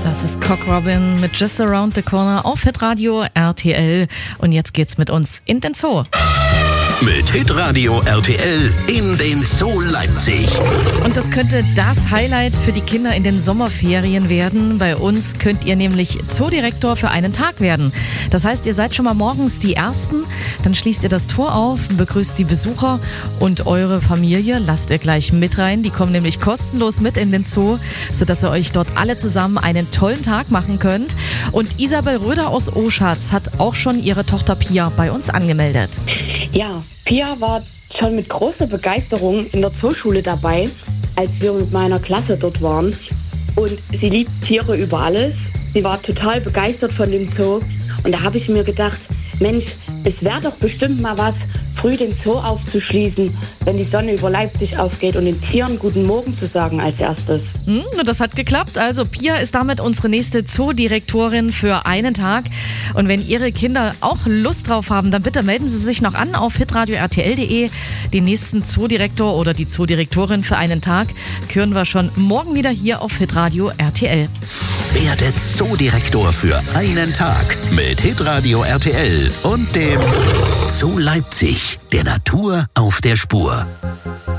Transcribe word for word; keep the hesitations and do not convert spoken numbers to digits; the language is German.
Das ist Cock Robin mit Just Around the Corner auf Hitradio R T L. Und jetzt geht's mit uns in den Zoo. Mit Hitradio R T L in den Zoo Leipzig. Und das könnte das Highlight für die Kinder in den Sommerferien werden. Bei uns könnt ihr nämlich Zoodirektor für einen Tag werden. Das heißt, ihr seid schon mal morgens die Ersten, dann schließt ihr das Tor auf, begrüßt die Besucher und eure Familie lasst ihr gleich mit rein. Die kommen nämlich kostenlos mit in den Zoo, sodass ihr euch dort alle zusammen einen tollen Tag machen könnt. Und Isabel Röder aus Oschatz hat auch schon ihre Tochter Pia bei uns angemeldet. Ja, Pia war schon mit großer Begeisterung in der Zooschule dabei, als wir mit meiner Klasse dort waren. Und sie liebt Tiere über alles. Sie war total begeistert von dem Zoo. Und da habe ich mir gedacht, Mensch, es wäre doch bestimmt mal was, früh den Zoo aufzuschließen, wenn die Sonne über Leipzig aufgeht und den Tieren guten Morgen zu sagen als erstes. Hm, das hat geklappt. Also Pia ist damit unsere nächste Zoodirektorin für einen Tag. Und wenn Ihre Kinder auch Lust drauf haben, dann bitte melden Sie sich noch an auf hitradio r t l punkt d e. Den nächsten Zoodirektor oder die Zoodirektorin für einen Tag hören wir schon morgen wieder hier auf Hitradio R T L. Werde Zoodirektor für einen Tag mit Hitradio R T L und dem Zoo Leipzig, der Natur auf der Spur.